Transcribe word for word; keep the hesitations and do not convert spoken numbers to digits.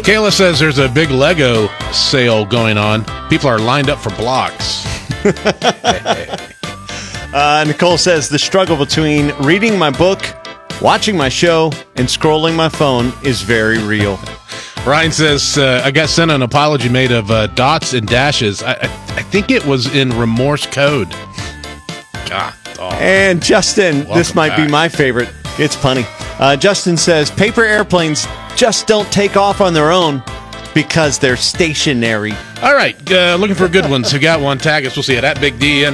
Kayla says there's a big Lego sale going on. People are lined up for blocks. uh, Nicole says the struggle between reading my book, watching my show, and scrolling my phone is very real. Ryan says, uh, I got sent an apology made of uh, dots and dashes. I, I, I think it was in Remorse code. God. Oh. And Justin, Welcome this might back. be my favorite. It's funny. Uh, Justin says, paper airplanes just don't take off on their own because they're stationary. All right. Uh, looking for good ones. Who got one? Tag us. We'll see it at Big D.